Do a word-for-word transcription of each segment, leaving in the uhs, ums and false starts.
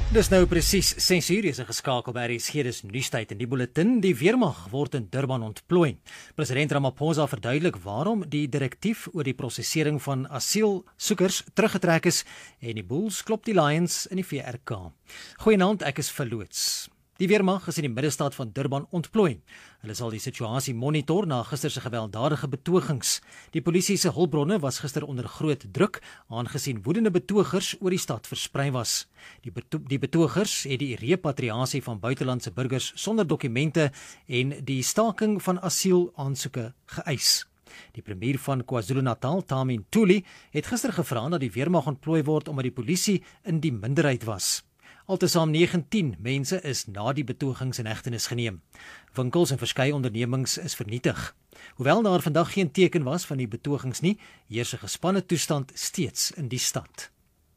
Dis nou presies ses uur, is geskakel by R S G, dis nuustyd in die bulletin. Die weermag word in Durban ontplooi. President Ramaphosa verduidelik waarom die direktief oor die prosesering van asielsoekers teruggetrek is en die Bulls klop die Lions in die V R K. Goeienaand, ek is verloots. Die weermag is in die middestad van Durban ontplooi. Hulle sal die situasie monitor na gister se gewelddadige betogings. Die polisie se hulpbronne was gister onder groot druk, aangesien woedende betogers oor die stad versprei was. Die, beto die betogers het die repatriasie van buitelandse burgers sonder dokumente en die staking van asielaansoeke geëis. Die premier van KwaZulu-Natal, Tami Ntuli, het gister gevra dat die weermag ontplooi word omdat die polisie in die minderheid was. Altesaam negentien mense is na die betogings in hegtenis geneem. Winkels en verskeie ondernemings is vernietig. Hoewel daar vandag geen teken was van die betogings nie, heers 'n gespanne toestand steeds in die stad.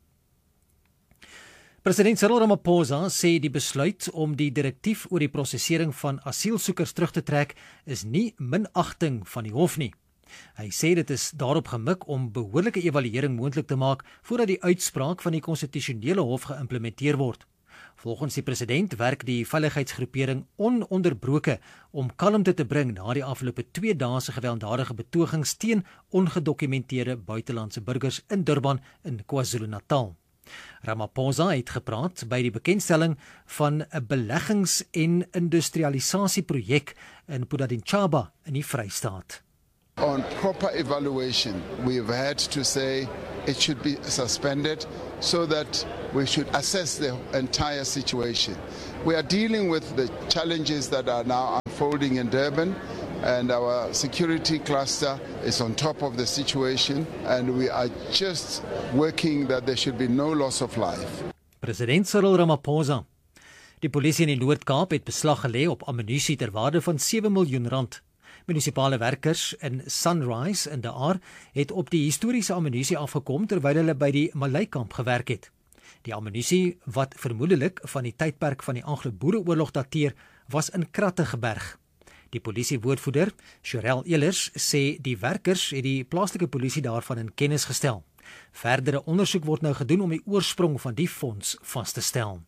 President Cyril Ramaphosa sê die besluit om die direktief oor die prosesering van asielsoekers terug te trek is nie minagting van die hof nie. Hy sê dit is daarop gemik om behoorlike evaluering moontlik te maak voordat die uitspraak van die konstitusionele hof geïmplementeer word. Volgens die president werk die veiligheidsgroepering ononderbroke om kalmte te bring na die afgelope twee dae se gewelddadige betogings teen ongedokumenteerde buitelandse burgers in Durban in KwaZulu-Natal. Ramaphosa het gepraat by die bekendstelling van 'n beleggings- en industrialisasieprojek in Pudadinchaba in die Vrystaat. On proper evaluation, we've had to say it should be suspended so that we should assess the entire situation. We are dealing with the challenges that are now unfolding in Durban, and our security cluster is on top of the situation, and we are just working that there should be no loss of life. President Cyril Ramaphosa. Die polisie in die Noord-Kaap het beslag gelê op ammunisie ter waarde van sewe miljoen rand. Munisipale werkers in Sunrise in De Aar het op die historiese ammunisie afgekom terwyl hulle by die Malay-kamp gewerk het. Die ammunisie, wat vermoedelik van die tydperk van die Anglo-Boereoorlog dateer, was in kratte geberg. Die polisiewoordvoerder, Sherelle Ehlers, sê die werkers het die plaaslike polisie daarvan in kennis gestel. Verdere ondersoek word nou gedoen om die oorsprong van die fonds vas te stel.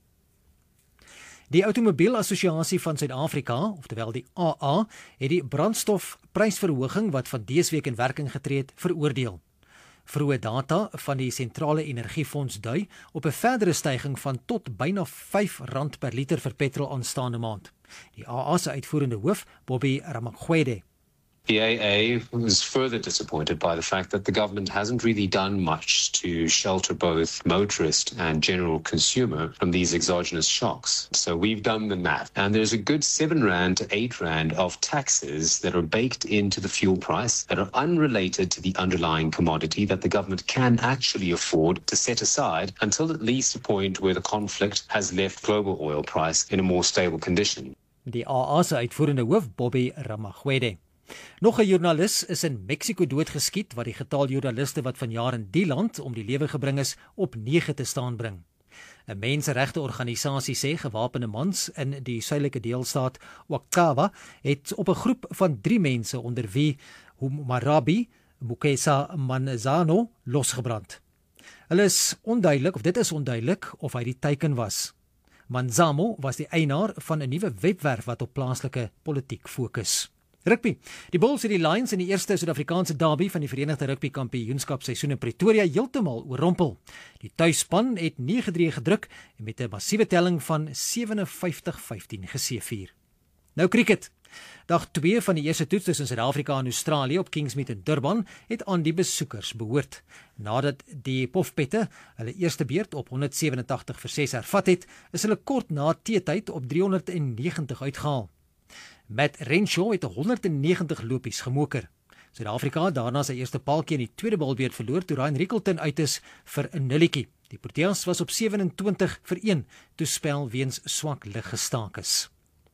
Die Automobielassosiasie van Suid-Afrika, oftewel die A A, het die brandstofprysverhoging wat van dese week in werking getree het, veroordeel. Vroeë data van die Sentrale Energiefonds dui op 'n verdere styging van tot byna vyf rand per liter vir petrol aanstaande maand. Die A A se uitvoerende hoof, Bobby Ramagwede. The A A was further disappointed by the fact that the government hasn't really done much to shelter both motorist and general consumer from these exogenous shocks. So we've done the math, and there's a good seven rand to eight rand of taxes that are baked into the fuel price that are unrelated to the underlying commodity that the government can actually afford to set aside until at least a point where the conflict has left global oil price in a more stable condition. Die A A se uitvoerende hoof, Bobby Ramagwede. Nog 'n joernalis is in Mexiko doodgeskiet wat die getal joernaliste wat vanjaar in die land om die lewe gebring is op nege te staan bring. 'n Menseregteorganisasie sê gewapende mans in die suidelike deelstaat Oaxaca het op 'n groep van drie mense onder wie Humarabi Mukesa Manzano losgebrand. Hulle is onduidelik of dit is onduidelik of hy die teiken was. Manzano was die eienaar van 'n nuwe webwerf wat op plaaslike politiek fokus. Rugby. Die Bulls het die Lions in die eerste Suid-Afrikaanse derby van die Verenigde Rugby Kampioenskapseisoen in Pretoria heeltemal oorrompel. Die tuisspan het nege drie gedruk en met 'n massiewe telling van vyf ses vyftien geseëvier. Nou cricket. Dag twee van die eerste toets tussen Suid-Afrika en Australië op Kingsmead in Durban het aan die besoekers behoort. Nadat die Pofpette hulle eerste beurt op honderd sewenagtig vir ses hervat het, is hulle kort na teetyd op driehonderdnegentig uitgehaal. Matt Renshaw het honderdnegentig lopies gemoker. Suid-Afrika daarna sy eerste paaltjie in die tweede balbeurt verloor toe Ryan Rickelton uit is vir 'n nulletjie. Die Proteas was op sewenentwintig vir een toe spel weens swak lig gestaak is.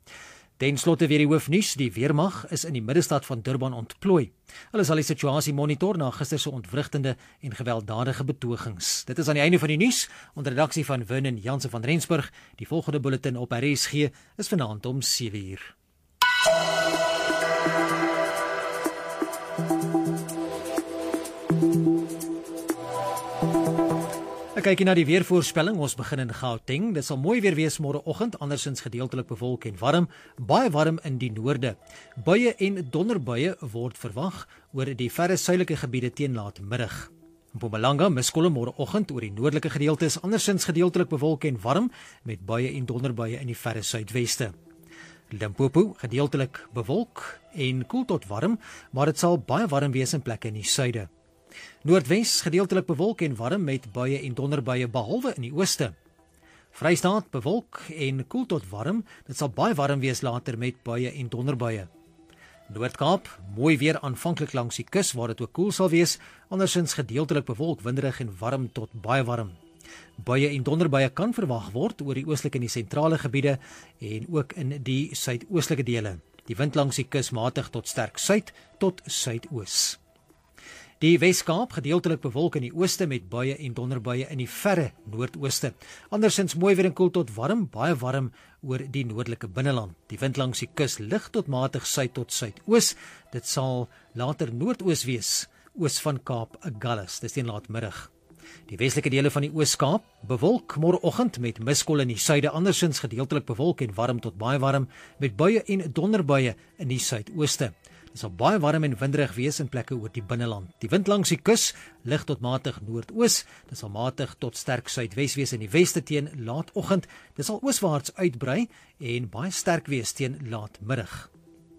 Ten slotte weer die hoofnuus, die weermag is in die middestad van Durban ontplooi. Hulle sal die situasie monitor na gister se ontwrigtende en gewelddadige betogings. Dit is aan die einde van die nuus, onder redaksie van Vernon Jansen van Rensburg. Die volgende bulletin op R S G is vanaand om sewe uur. Ek kyk na die weervoorspelling. Ons begin in Gauteng. Dit sal mooi weer wees môreoggend, andersins gedeeltelik bewolk en warm, baie warm in die noorde. Buie en donderbuie word verwag oor die verre suidelike gebiede teen laatmiddag. Mpumalanga miskolle môreoggend oor die noordelike gedeeltes, andersins gedeeltelik bewolk en warm met buie en donderbuie in die verre suidweste. Limpopo gedeeltelik bewolk en koel tot warm, maar dit sal baie warm wees in plekke in die suide. Noordwes gedeeltelik bewolk en warm met buie en donderbuie behalwe in die ooste. Vrystaat bewolk en koel tot warm, dit sal baie warm wees later met buie en donderbuie. Noord-Kaap, mooi weer aanvanklik langs die kus waar dit ook koel sal wees, andersins gedeeltelik bewolk, winderig en warm tot baie warm. Buie en donderbuie kan verwag word oor die oostelike en die sentrale gebiede en ook in die suidoostelike dele. Die wind langs die kus matig tot sterk suid tot suidoos. Die Wes-Kaap gedeeltelik bewolk in die ooste met buie en donderbuie in die verre noordooste. Andersins mooi weer en koel tot warm, baie warm oor die noordelike binneland. Die wind langs die kus lig tot matig suid tot suidoos. Dit sal later noordoos wees, oos van Kaap Agulhas, dis teen laatmiddag. Die westelike dele van die Oos-Kaap bewolk môreoggend met miskol in die suide, andersins gedeeltelik bewolk en warm tot baie warm met buie en donderbuie in die suidooste. Dit sal baie warm en winderig wees in plekke oor die binneland. Die wind langs die kus lig tot matig noordoos. Dit sal matig tot sterk suidwes wees in die weste teen laatoggend. Dit sal ooswaarts uitbrei en baie sterk wees teen laatmiddag.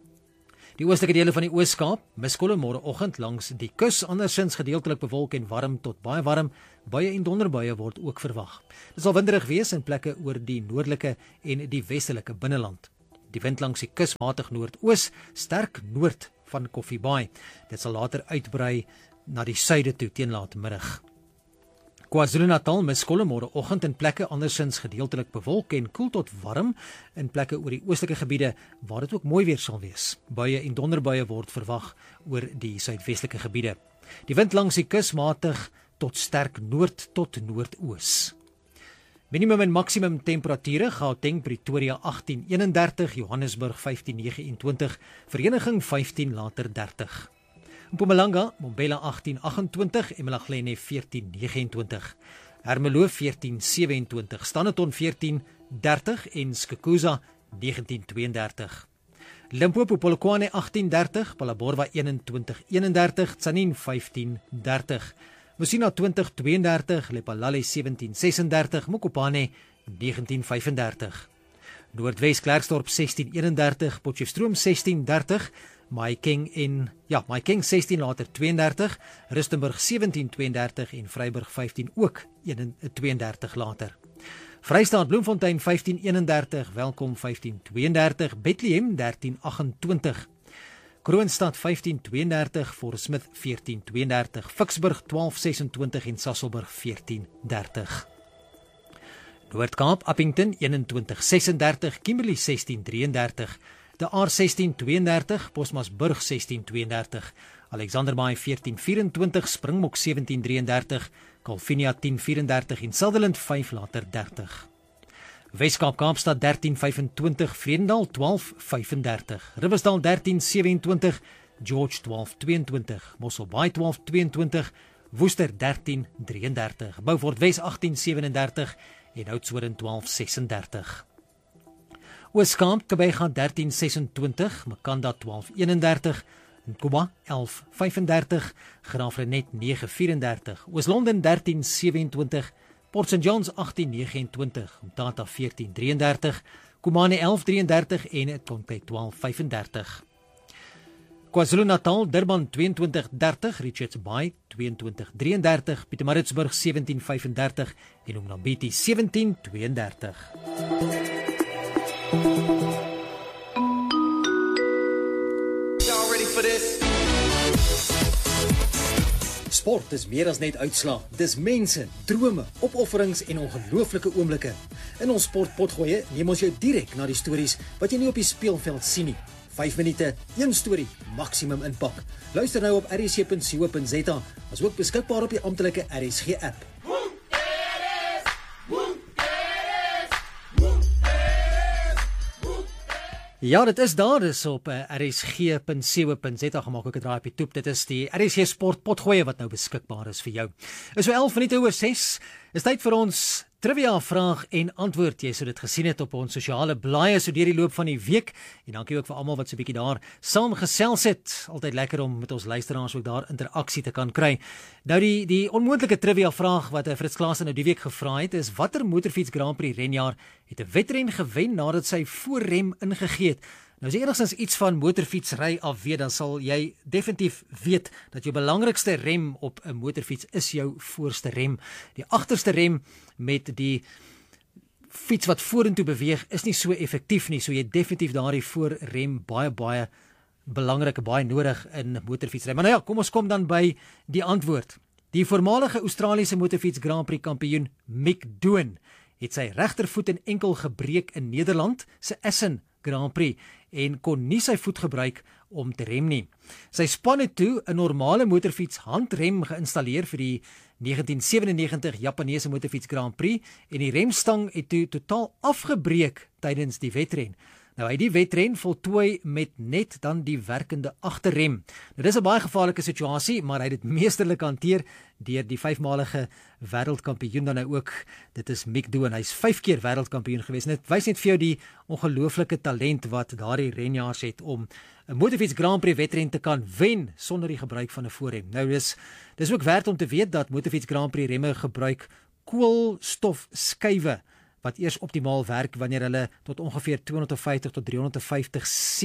Die oostelike dele van die Oos-Kaap, miskolle môreoggend langs die kus, andersins gedeeltelik bewolk en warm tot baie warm. Buie en donderbuie word ook verwag. Dit sal winderig wees in plekke oor die noordelike en die westelike binneland. Die wind langs die kus matig noordoos, sterk noord van Koffie Baai. Dit sal later uitbrei na die suide toe teen laatmiddag. KwaZulu-Natal miskolle môreoggend in plekke andersins gedeeltelik bewolk en koel tot warm in plekke oor die oostelike gebiede waar dit ook mooi weer sal wees. Buie en donderbuie word verwag oor die suidwestelike gebiede. Die wind langs die kus matig tot sterk noord tot noordoos. Minimum en maksimum temperature: Gauteng, Pretoria agtien eenendertig, Johannesburg vyftien negenentwintig, Vereniging vyftien later dertig. Mpumalanga, Mbombela agtien agt-en-twintig, eMalahleni veertien negenentwintig, Ermelo veertien sewenentwintig, Standerton veertien dertig en Skukuza negentien tweeëndertig. Limpopo, Polokwane agtien dertig, Phalaborwa eenentwintig eenendertig, Tzaneen vyftien dertig. Musina twintig tweeëndertig, Lephalale sewentien sesendertig, Mokopane negentien vyfendertig. Noordwes, Klerksdorp sestien eenendertig, Potchefstroom sestien dertig, Mahikeng en ja, Mahikeng sestien later tweeëndertig, Rustenburg sewentien tweeëndertig en Vryburg vyftien ook tweeëndertig later. Vrystaat, Bloemfontein vyftien eenendertig, Welkom vyftien tweeëndertig, Bethlehem dertien agt-en-twintig. Kroonstad vyftien tweeëndertig, Fort Smith veertien tweeëndertig, Vicksburg twaalf sesentwintig en Sasolburg veertien dertig. Noord-Kaap, Appington eenentwintig sesendertig, Kimberley sestien drieëndertig, De Aar sestien tweeëndertig, Bosmasburg sestien tweeëndertig, Alexanderbaai veertien vyfentwintig, Springbok sewentien drieëndertig, Calvinia tien vyfendertig en Sutherland vyf later dertig. Weskaap, Kaapstad dertien vyfentwintig, Vredendal twaalf vyfendertig, Riversdal dertien sewentwintig, George twaalf tweeëntwintig, Mosselbaai twaalf tweeëntwintig, Woester dertien drieëndertig, Beaufort Wes agtien sewenendertig en Oudtshoorn twaalf sesendertig. Ooskaap, Kebega dertien sesentwintig, Makanda twaalf eenendertig, Nkoba elf vyfendertig, Graafrenet negen vyfendertig, Oos-London dertien sewentwintig, Port Saint Johns agtien negenentwintig, Umtata veertien drieëndertig, Kumane elf drieëndertig en Tonke twaalf vyfendertig. KwaZulu-Natal, Durban tweeëntwintig dertig, Richards Bay tweeëntwintig drieëndertig, Pietermaritzburg sewentien vyfendertig en Umnambiti sewentien tweeëndertig. Y'all ready for this? Sport is meer as net uitslae. Dis mense, drome, opofferings en ongelooflike oomblikke. In ons sportpotgoeie neem ons jou direk na die stories wat jy nie op die speelveld sien nie. vyf minute, een storie, maksimum impak. Luister nou op r s c punt co punt z a, as ook beskikbaar op die amptelike R S G app. Ja, dit is daar, dis op uh, r s g punt co punt z a gemaak ook 'n draai op die toep. Dit is die R S G Sport potgoeie wat nou beskikbaar is vir jou. Is so elf minute oor ses. Is tyd vir ons trivia vraag en antwoord. Jy sou dit gesien het op ons sosiale blaaie so deur die loop van die week. En dankie ook vir almal wat so 'n bietjie daar saam gesels het. Altyd lekker om met ons luisteraars ook daar interaksie te kan kry. Nou die die onmoontlike trivia vraag wat Fritz Klaasen nou die week gevra het is: watter motorfiets Grand Prix renjaar het 'n wedren gewen nadat sy voorrem ingegee het? Nou as jy enigstens iets van motorfietsry af weet, dan sal jy definitief weet dat jou belangrikste rem op 'n motorfiets is jou voorste rem. Die agterste rem met die fiets wat vorentoe beweeg is nie so effektief nie, so jy definitief daardie voorrem baie baie belangrik, baie nodig in motorfietsry. Maar nou ja, kom ons kom dan by die antwoord. Die voormalige Australiese motorfiets Grand Prix kampioen Mick Doohan het sy regtervoet en enkel gebreek in Nederland se Essen Grand Prix en kon nie sy voet gebruik om te rem nie. Sy span het toe 'n normale motorfiets handrem geïnstalleer vir die negentien sewenennegentig Japaneese motorfiets Grand Prix en die remstang het toe totaal afgebreek tydens die wedren. Nou hy die wedren voltooi met net dan die werkende agterrem. Nou dis 'n baie gevaarlike situasie, maar hy het dit meesterlik hanteer deur die vyfmalige wêreldkampioen dan nou ook. Dit is Mick Doohan. Hy's vyf keer wêreldkampioen gewees. En dit wys net vir jou die ongelooflike talent wat daardie renjaars het om 'n motorfiets Grand Prix wedren te kan wen sonder die gebruik van 'n voorrem. Nou dis dis ook werd om te weet dat motorfiets Grand Prix remme gebruik koolstofskywe wat eers optimaal werk wanneer hulle tot ongeveer tweehonderdvyftig tot driehonderdvyftig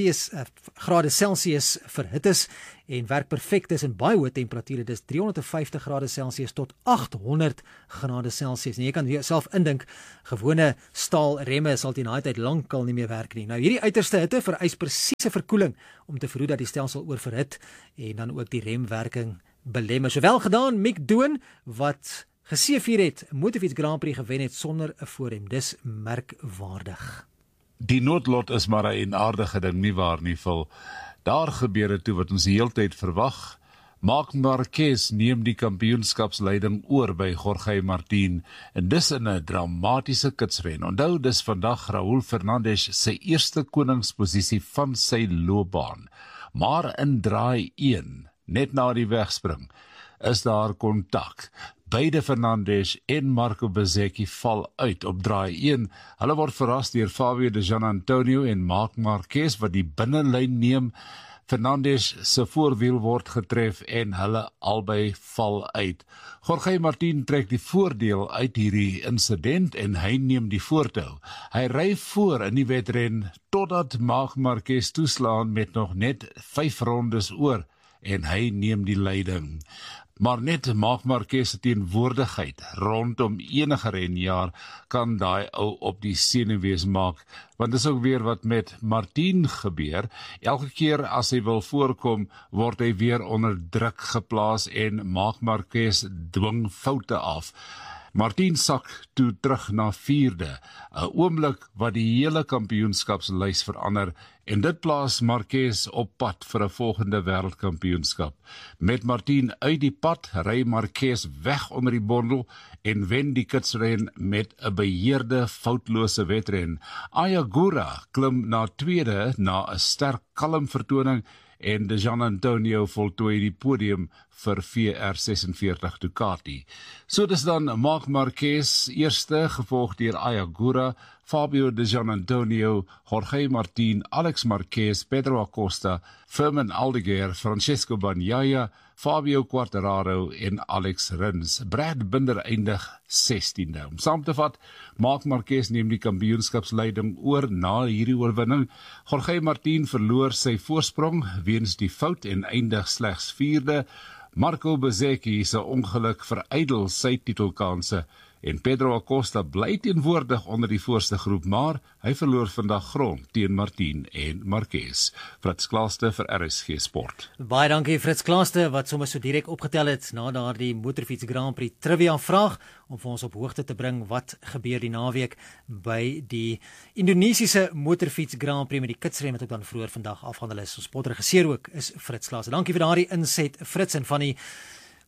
grade Celsius verhit is en werk perfek tussen baie hoë temperature, dis driehonderdvyftig grade Celsius tot agthonderd grade Celsius. En jy kan jouself indink, gewone staal remme sal teen daai tyd lankal nie meer werk nie. Nou hierdie uiterste hitte vereis presiese verkoeling om te verhoed dat die stelsel oorverhit en dan ook die remwerking belemmer. Sowel gedaan, Mick Doohan wat geseëvier het, motorfiets Grand Prix gewen het sonder 'n voorrem. Dis merkwaardig. Die noodlot is maar 'n enaardige ding, nie waar nie, Phil. Daar gebeur dit toe wat ons die hele tyd verwag. Marc Marquez neem die kampioenskapsleiding oor by Jorge Martin en dis in 'n dramatiese kitsren. Onthou, dis vandag Raúl Fernandez se eerste koningsposisie van sy loopbaan. Maar in draai een, net na die wegspring, is daar kontak. Beide Fernandez en Marco Bezzecchi val uit op draai een. Hulle word verras deur Fabio De Gianantonio en Marc Marquez wat die binnelyn neem. Fernandez se voorwiel word getref en hulle albei val uit. Jorge Martin trek die voordeel uit hierdie insident en hy neem die voortou. Hy ry voor in die wedren totdat Marc Marquez toeslaan met nog net vyf rondes oor en hy neem die leiding. Maar net Marc Marquez se teenwoordigheid rondom enige renjaar kan daai ou op die senuwees maak, want dis ook weer wat met Martin gebeur. Elke keer as hy wil voorkom, word hy weer onder druk geplaas en Marc Marquez dwing foute af. Martin sak toe terug na vierde, 'n oomblik wat die hele kampioenskapslys verander en dit plaas Marquez op pad vir 'n volgende wêreldkampioenskap. Met Martin uit die pad ry Marquez weg onder die bondel en wen die kitsren met 'n beheerde foutlose wedren. Ayagura klim na tweede na 'n sterk kalm vertoning en De Gianantonio voltooi die podium vir V R sesenveertig Ducati. So dis dan Marc Marquez eerste, gevolg deur Ayagura, Fabio De Gianantonio, Jorge Martin, Alex Marquez, Pedro Acosta, Firmin Aldeguer, Francesco Bagnaia, Fabio Quartararo en Alex Rins. Brad Binder eindig sestiende. Om saam te vat, Marc Marquez neem die kampioenskapsleiding oor na hierdie oorwinning. Jorge Martin verloor sy voorsprong weens die fout en eindig slegs vierde. Marco Bezzecchi se ongeluk verydel sy titelkanse en Pedro Acosta bly teenwoordig onder die voorste groep, maar hy verloor vandag grond teen Martin en Marquez. Fritz Klaaste vir R S G Sport. Baie dankie Fritz Klaaste wat sommer so direk opgetel het na daardie motorfiets Grand Prix trivia vraag om vir ons op hoogte te bring wat gebeur die naweek by die Indonesiese motorfiets Grand Prix met die kitsren wat ook dan vroeër vandag afhandel is. Ons sportregisseur ook is Fritz Klaaste. Dankie vir daardie inset Fritz, en van die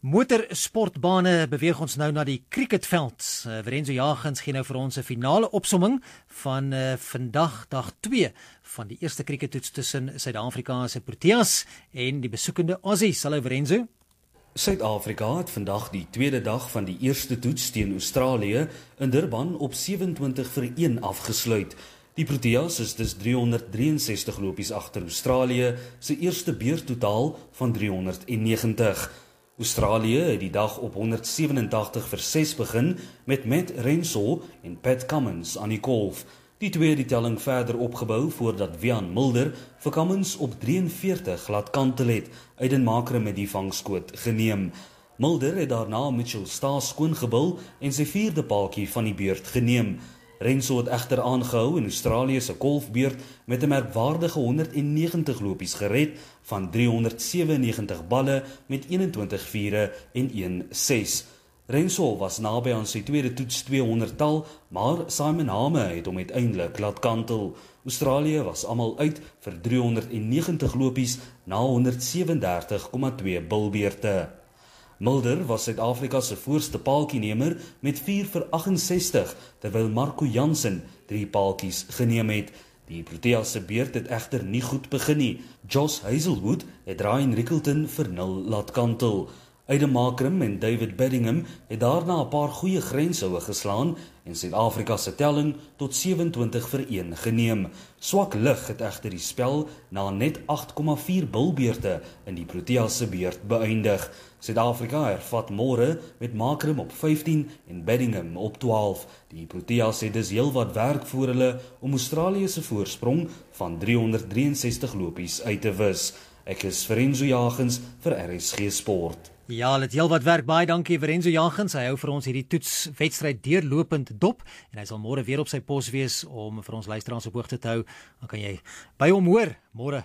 Motorsportbane beweeg ons nou na die cricketveld. Uh, Verenzo Jagins gee nou vir ons 'n finale opsomming van uh, vandag dag twee van die eerste crickettoets tussen Suid-Afrika se Proteas en die besoekende Aussies. Hallo Verenzo. Suid-Afrika het vandag die tweede dag van die eerste toets teen Australië in Durban op sewentwintig vir een afgesluit. Die Proteas is dus driehonderddrieënsestig lopies agter Australië se eerste beurttotaal van driehonderdnegentig. Australië het die dag op honderdsewenentagtig vir ses begin met Matt Renshaw en Pat Cummins aan die kolf. Die twee het die telling verder opgebou voordat Wiaan Mulder vir Cummins op drieënveertig laat kantel het, Aiden Makram met die vangskoot geneem. Mulder het daarna Mitchell Starc skoongebul en sy vierde paaltjie van die beurt geneem. Renshaw het egter aangehou in Australië se kolfbeurt met 'n merkwaardige honderdnegentig lopies gered van driehonderdsewennegentig balle met eenentwintig vure en een ses. Renshaw was naby aan sy tweede toets tweehonderd tal, maar Simon Hame het hom uiteindelik laat kantel. Australië was almal uit vir driehonderdnegentig lopies na honderdsewendertig komma twee bilbeurte. Mulder was Suid-Afrika se voorste paaltjienemer met vier vir agsestig, terwyl Marco Jansen drie paaltjies geneem het. Die Proteas se beurt het egter nie goed begin nie. Josh Hazlewood het Ryan Rickelton vir nul laat kantel. Aiden Makram en David Bedingham het daarna 'n paar goeie grenshoue geslaan en Suid-Afrika se telling tot sewentwintig vir een geneem. Swak lig het egter die spel na net agt komma vier bilbeurte in die Proteas se beurt beëindig. Suid-Afrika hervat môre met Makram op vyftien en Bedingham op twaalf. Die Proteas het dus heel wat werk voor hulle om Australië se voorsprong van driehonderddrieënsestig lopies uit te wis. Ek is Verenzo Jagins vir R S G Sport. Ja, dit heel wat werk. Baie dankie Verenzo Jagins. Hy hou vir ons hierdie toetswedstryd deurlopend dop en hy sal môre weer op sy pos wees om vir ons luisteraars op hoogte te hou. Dan kan jy by hom hoor môre